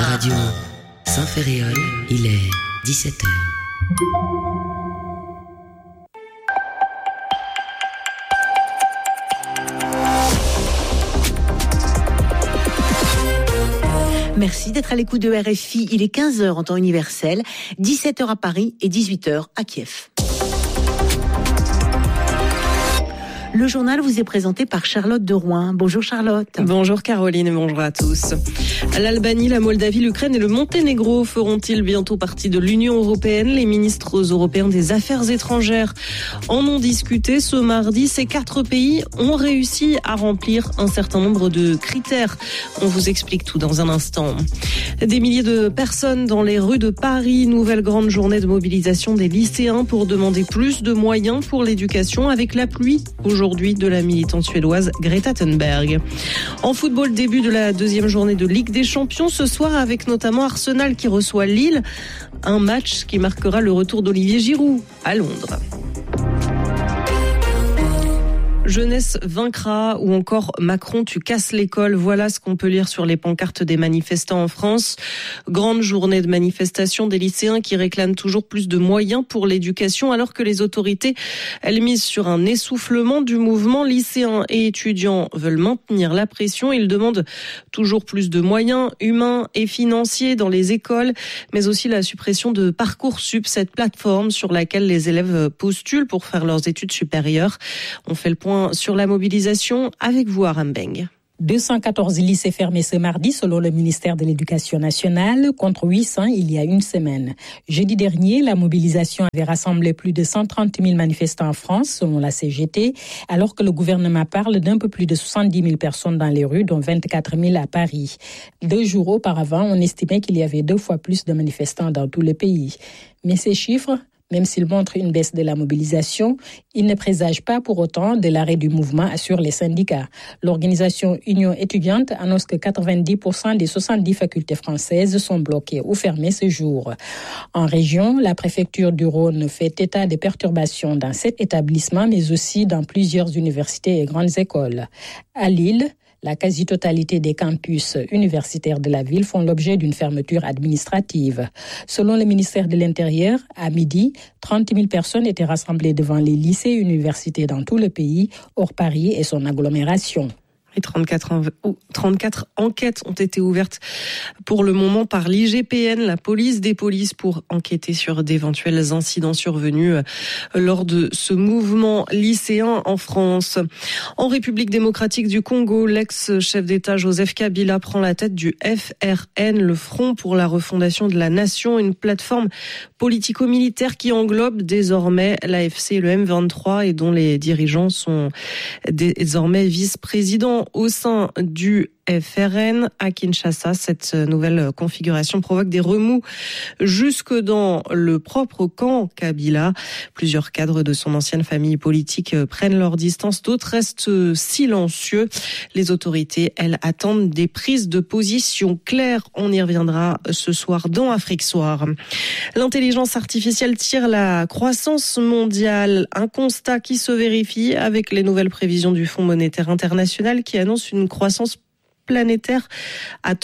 Radio Saint-Ferréol, il est 17h. Merci d'être à l'écoute de RFI. Il est 15h en temps universel, 17h à Paris et 18h à Kiev. Le journal vous est présenté par Charlotte de Rouen. Bonjour Charlotte. Bonjour Caroline et bonjour à tous. L'Albanie, la Moldavie, l'Ukraine et le Monténégro feront-ils bientôt partie de l'Union européenne ? Les ministres européens des Affaires étrangères en ont discuté ce mardi. Ces 4 pays ont réussi à remplir un certain nombre de critères. On vous explique tout dans un instant. Des milliers de personnes dans les rues de Paris. Nouvelle grande journée de mobilisation des lycéens pour demander plus de moyens pour l'éducation avec la pluie aujourd'hui de la militante suédoise Greta Thunberg. En football, début de la deuxième journée de Ligue des Champions ce soir avec notamment Arsenal qui reçoit Lille. Un match qui marquera le retour d'Olivier Giroud à Londres. Jeunesse vaincra ou encore Macron, tu casses l'école. Voilà ce qu'on peut lire sur les pancartes des manifestants en France. Grande journée de manifestation des lycéens qui réclament toujours plus de moyens pour l'éducation alors que les autorités, elles misent sur un essoufflement du mouvement. Lycéens et étudiants veulent maintenir la pression. Ils demandent toujours plus de moyens humains et financiers dans les écoles, mais aussi la suppression de Parcoursup, cette plateforme sur laquelle les élèves postulent pour faire leurs études supérieures. On fait le point sur la mobilisation avec vous, Aram Beng. 214 lycées fermés ce mardi selon le ministère de l'Éducation nationale, contre 800 il y a une semaine. Jeudi dernier, la mobilisation avait rassemblé plus de 130 000 manifestants en France selon la CGT, alors que le gouvernement parle d'un peu plus de 70 000 personnes dans les rues, dont 24 000 à Paris. 2 jours auparavant, on estimait qu'il y avait 2 fois plus de manifestants dans tout le pays. Mais ces chiffres, même s'ils montrent une baisse de la mobilisation, ils ne présagent pas pour autant de l'arrêt du mouvement, assurent les syndicats. L'organisation Union étudiante annonce que 90% des 70 facultés françaises sont bloquées ou fermées ce jour. En région, la préfecture du Rhône fait état des perturbations dans 7 établissements, mais aussi dans plusieurs universités et grandes écoles. À Lille, la quasi-totalité des campus universitaires de la ville font l'objet d'une fermeture administrative. Selon le ministère de l'Intérieur, à midi, 30 000 personnes étaient rassemblées devant les lycées et universités dans tout le pays, hors Paris et son agglomération. Et 34 enquêtes ont été ouvertes pour le moment par l'IGPN, la police des polices, pour enquêter sur d'éventuels incidents survenus lors de ce mouvement lycéen en France. En République démocratique du Congo, l'ex-chef d'État Joseph Kabila prend la tête du FRN, le Front pour la refondation de la nation, une plateforme politico-militaire qui englobe désormais l'AFC et le M23 et dont les dirigeants sont désormais vice-présidents au sein du FRN à Kinshasa. Cette nouvelle configuration provoque des remous jusque dans le propre camp Kabila. Plusieurs cadres de son ancienne famille politique prennent leur distance, d'autres restent silencieux. Les autorités, elles, attendent des prises de position claires. On y reviendra ce soir dans Afrique Soir. L'intelligence artificielle tire la croissance mondiale. Un constat qui se vérifie avec les nouvelles prévisions du Fonds monétaire international qui annonce une croissance planétaire à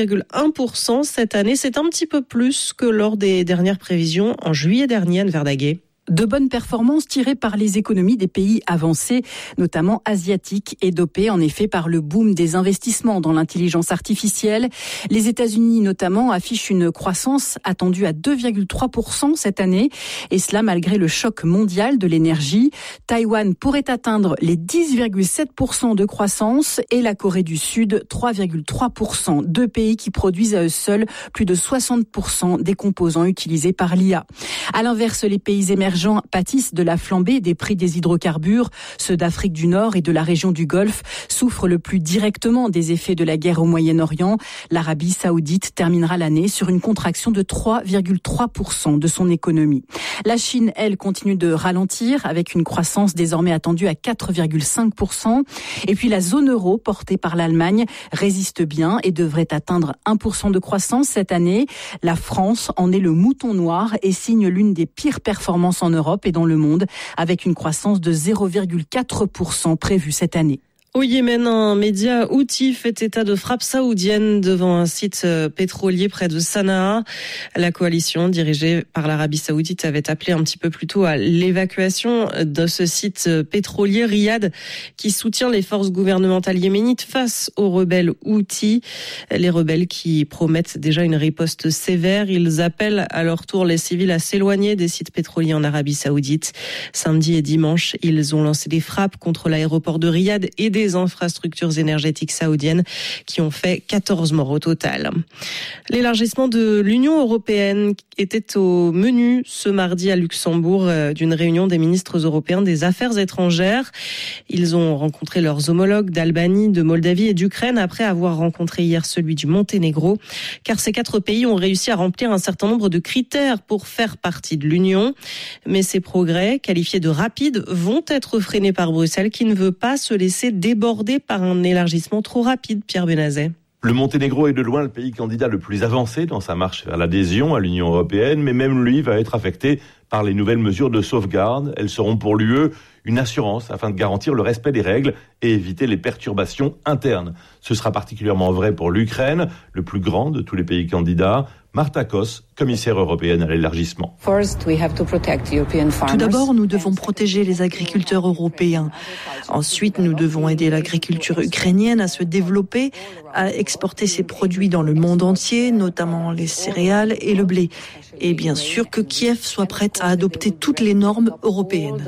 3,1% cette année. C'est un petit peu plus que lors des dernières prévisions en juillet dernier, Anne Verdaguet. De bonnes performances tirées par les économies des pays avancés, notamment asiatiques, et dopées en effet par le boom des investissements dans l'intelligence artificielle. Les États-Unis notamment affichent une croissance attendue à 2,3% cette année, et cela malgré le choc mondial de l'énergie. Taïwan pourrait atteindre les 10,7% de croissance et la Corée du Sud 3,3%. 2 pays qui produisent à eux seuls plus de 60% des composants utilisés par l'IA. À l'inverse, les pays émergents pâtissent de la flambée des prix des hydrocarbures. Ceux d'Afrique du Nord et de la région du Golfe souffrent le plus directement des effets de la guerre au Moyen-Orient. L'Arabie saoudite terminera l'année sur une contraction de 3,3% de son économie. La Chine, elle, continue de ralentir avec une croissance désormais attendue à 4,5%. Et puis la zone euro, portée par l'Allemagne, résiste bien et devrait atteindre 1% de croissance cette année. La France en est le mouton noir et signe l'une des pires performances en Europe et dans le monde, avec une croissance de 0,4% prévue cette année. Au Yémen, un média Houthi fait état de frappes saoudiennes devant un site pétrolier près de Sanaa. La coalition dirigée par l'Arabie saoudite avait appelé un petit peu plus tôt à l'évacuation de ce site pétrolier. Riyad, qui soutient les forces gouvernementales yéménites face aux rebelles Houthis. Les rebelles qui promettent déjà une riposte sévère. Ils appellent à leur tour les civils à s'éloigner des sites pétroliers en Arabie saoudite. Samedi et dimanche, ils ont lancé des frappes contre l'aéroport de Riyad et des infrastructures énergétiques saoudiennes qui ont fait 14 morts au total. L'élargissement de l'Union européenne était au menu ce mardi à Luxembourg d'une réunion des ministres européens des Affaires étrangères. Ils ont rencontré leurs homologues d'Albanie, de Moldavie et d'Ukraine après avoir rencontré hier celui du Monténégro, car ces 4 pays ont réussi à remplir un certain nombre de critères pour faire partie de l'Union. Mais ces progrès, qualifiés de rapides, vont être freinés par Bruxelles qui ne veut pas se laisser déborder par un élargissement trop rapide. Pierre Benazet. Le Monténégro est de loin le pays candidat le plus avancé dans sa marche vers l'adhésion à l'Union européenne, mais même lui va être affecté par les nouvelles mesures de sauvegarde. Elles seront pour l'UE une assurance afin de garantir le respect des règles et éviter les perturbations internes. Ce sera particulièrement vrai pour l'Ukraine, le plus grand de tous les pays candidats. Marta Kos, commissaire européenne à l'élargissement. Tout d'abord, nous devons protéger les agriculteurs européens. Ensuite, nous devons aider l'agriculture ukrainienne à se développer, à exporter ses produits dans le monde entier, notamment les céréales et le blé. Et bien sûr que Kiev soit prête à adopter toutes les normes européennes.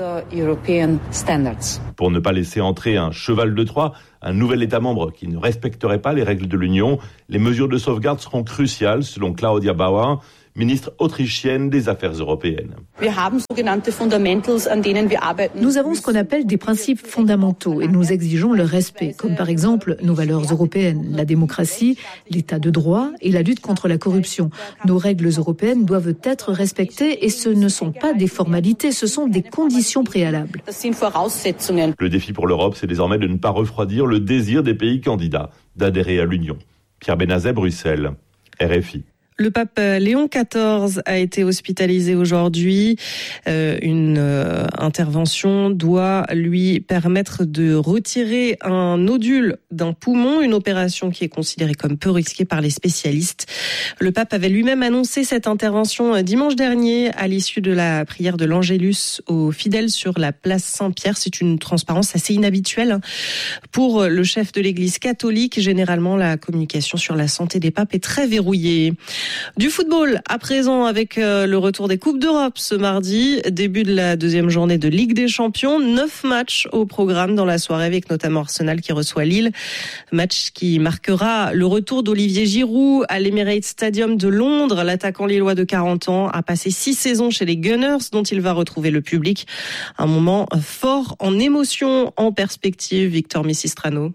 Pour ne pas laisser entrer un cheval de Troie, un nouvel État membre qui ne respecterait pas les règles de l'Union, les mesures de sauvegarde seront cruciales, selon Claudia Bauer, ministre autrichienne des Affaires européennes. Nous avons ce qu'on appelle des principes fondamentaux et nous exigeons leur respect, comme par exemple nos valeurs européennes, la démocratie, l'état de droit et la lutte contre la corruption. Nos règles européennes doivent être respectées et ce ne sont pas des formalités, ce sont des conditions préalables. Le défi pour l'Europe, c'est désormais de ne pas refroidir le désir des pays candidats d'adhérer à l'Union. Pierre Benazet, Bruxelles, RFI. Le pape Léon XIV a été hospitalisé aujourd'hui. Une intervention doit lui permettre de retirer un nodule d'un poumon, une opération qui est considérée comme peu risquée par les spécialistes. Le pape avait lui-même annoncé cette intervention dimanche dernier à l'issue de la prière de l'Angélus aux fidèles sur la place Saint-Pierre. C'est une transparence assez inhabituelle pour le chef de l'Église catholique. Généralement, la communication sur la santé des papes est très verrouillée. Du football, à présent, avec le retour des Coupes d'Europe ce mardi, début de la 2e journée de Ligue des Champions, 9 matchs au programme dans la soirée avec notamment Arsenal qui reçoit Lille. Match qui marquera le retour d'Olivier Giroud à l'Emirates Stadium de Londres. L'attaquant lillois de 40 ans a passé 6 saisons chez les Gunners dont il va retrouver le public. Un moment fort en émotion, en perspective. Victor Missistrano.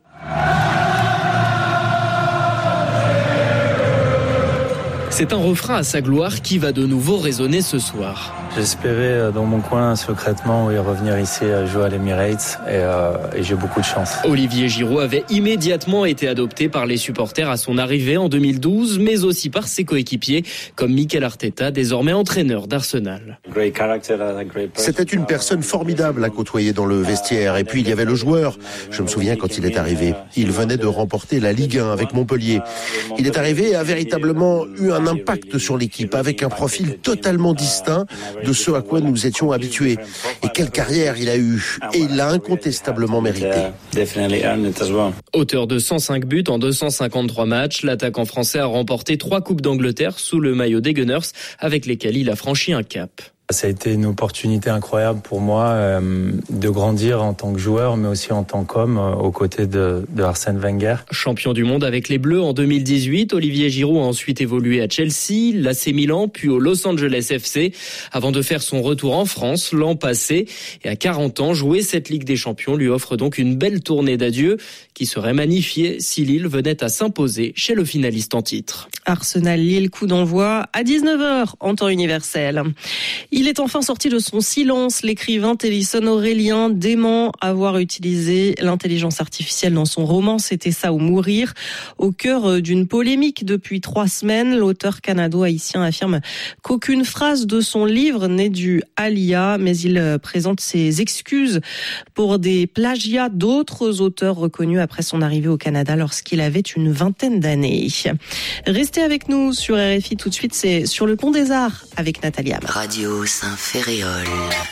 C'est un refrain à sa gloire qui va de nouveau résonner ce soir. J'espérais dans mon coin secrètement revenir ici jouer à l'Emirates et j'ai beaucoup de chance. Olivier Giroud avait immédiatement été adopté par les supporters à son arrivée en 2012, mais aussi par ses coéquipiers comme Mikel Arteta, désormais entraîneur d'Arsenal. C'était une personne formidable à côtoyer dans le vestiaire et puis il y avait le joueur. Je me souviens quand il est arrivé, il venait de remporter la Ligue 1 avec Montpellier. Il est arrivé et a véritablement eu un impact sur l'équipe avec un profil totalement distinct de ce à quoi nous étions habitués. Et quelle carrière il a eu. Et il l'a incontestablement mérité. Auteur de 105 buts en 253 matchs, l'attaquant français a remporté 3 Coupes d'Angleterre sous le maillot des Gunners, avec lesquels il a franchi un cap. Ça a été une opportunité incroyable pour moi de grandir en tant que joueur, mais aussi en tant qu'homme aux côtés de Arsène Wenger. Champion du monde avec les Bleus en 2018, Olivier Giroud a ensuite évolué à Chelsea, l'AC Milan, puis au Los Angeles FC, avant de faire son retour en France l'an passé. Et à 40 ans, jouer cette Ligue des Champions lui offre donc une belle tournée d'adieu qui serait magnifiée si Lille venait à s'imposer chez le finaliste en titre. Arsenal-Lille, coup d'envoi à 19h en temps universel. Il Il est enfin sorti de son silence. L'écrivain Tennyson Aurélien dément avoir utilisé l'intelligence artificielle dans son roman « C'était ça ou mourir ». Au cœur d'une polémique depuis 3 semaines, l'auteur canado-haïtien affirme qu'aucune phrase de son livre n'est due à l'IA, mais il présente ses excuses pour des plagiats d'autres auteurs reconnus après son arrivée au Canada lorsqu'il avait une 20aine d'années. Restez avec nous sur RFI tout de suite, c'est Sur le pont des Arts avec Nathalie Hammer. Radio Saint-Ferréol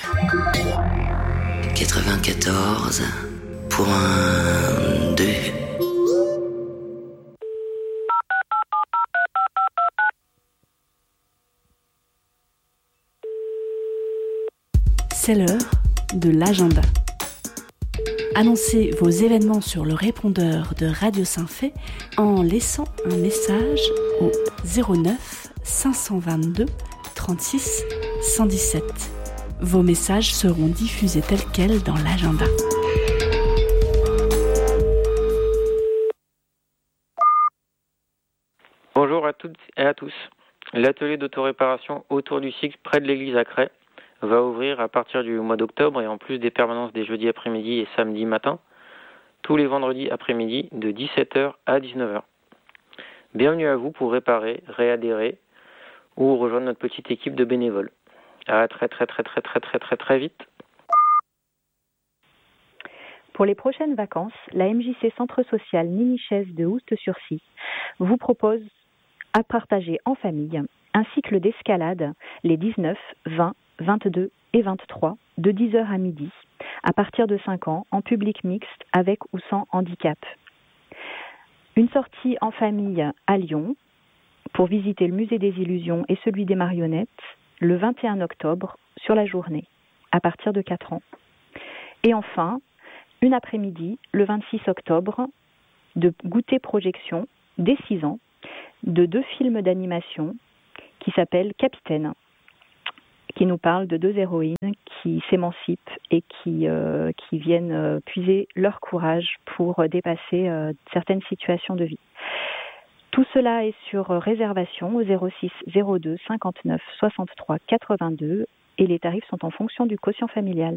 94 pour un 2. C'est l'heure de l'agenda. Annoncez vos événements sur le répondeur de Radio Saint-Fé en laissant un message au 09 522 36 117. Vos messages seront diffusés tels quels dans l'agenda. Bonjour à toutes et à tous. L'atelier d'autoréparation autour du cycle près de l'église à Cray va ouvrir à partir du mois d'octobre et en plus des permanences des jeudis après-midi et samedis matin, tous les vendredis après-midi de 17h à 19h. Bienvenue à vous pour réparer, réadhérer ou rejoindre notre petite équipe de bénévoles. À très vite. Pour les prochaines vacances, la MJC Centre Social Ninichaise de Oust-sur-Sie vous propose à partager en famille un cycle d'escalade les 19, 20, 22 et 23 de 10h à midi à partir de 5 ans en public mixte avec ou sans handicap. Une sortie en famille à Lyon pour visiter le musée des illusions et celui des marionnettes le 21 octobre sur la journée à partir de 4 ans. Et enfin, une après-midi le 26 octobre de goûter projection dès 6 ans de 2 films d'animation qui s'appellent Capitaine, qui nous parlent de 2 héroïnes qui s'émancipent et qui viennent puiser leur courage pour dépasser certaines situations de vie. Tout cela est sur réservation au 06 02 59 63 82 et les tarifs sont en fonction du quotient familial.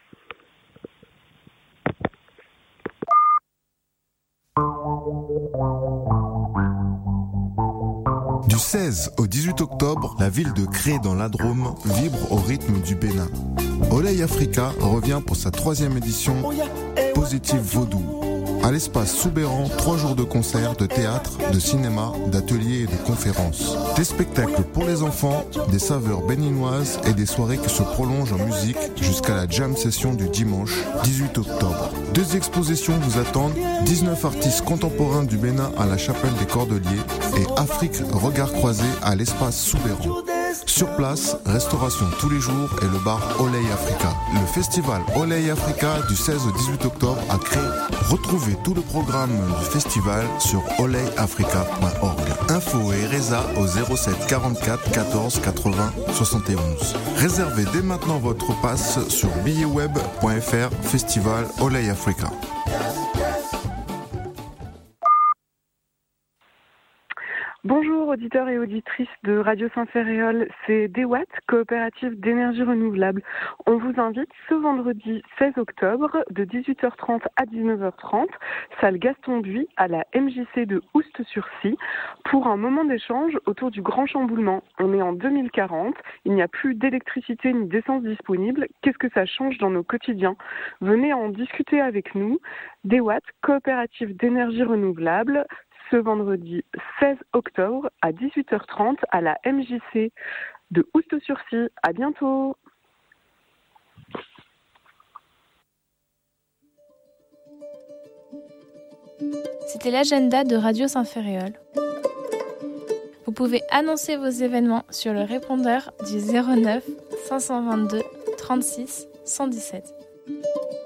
Du 16 au 18 octobre, la ville de Cray dans la Drôme vibre au rythme du Bénin. Olay Africa revient pour sa 3e édition Positive Vaudou. À l'espace Soubéran, 3 jours de concerts, de théâtre, de cinéma, d'ateliers et de conférences. Des spectacles pour les enfants, des saveurs béninoises et des soirées qui se prolongent en musique jusqu'à la jam session du dimanche 18 octobre. 2 expositions vous attendent, 19 artistes contemporains du Bénin à la Chapelle des Cordeliers et Afrique Regard Croisé à l'espace Soubéran. Sur place, restauration tous les jours et le bar Olay Africa. Le festival Olay Africa du 16 au 18 octobre à Cray. Retrouvez tout le programme du festival sur olayafrica.org. Info et résa au 07 44 14 80 71. Réservez dès maintenant votre passe sur billetweb.fr Festival Olay Africa. Bonjour auditeurs et auditrices de Radio Saint-Ferréol, c'est DeWatt, coopérative d'énergie renouvelable. On vous invite ce vendredi 16 octobre de 18h30 à 19h30, salle Gaston Buis à la MJC de Oust-sur-Sie pour un moment d'échange autour du grand chamboulement. On est en 2040, il n'y a plus d'électricité ni d'essence disponible. Qu'est-ce que ça change dans nos quotidiens ? Venez en discuter avec nous. DeWatt, coopérative d'énergie renouvelable, ce vendredi 16 octobre à 18h30 à la MJC de Oust-sur-Sie. À bientôt. C'était l'agenda de Radio Saint-Ferréol. Vous pouvez annoncer vos événements sur le répondeur du 09 522 36 117.